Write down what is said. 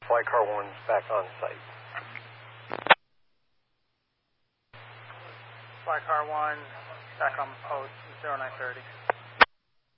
Flight car 1's back on site. Flight car 1, back on post, 0930.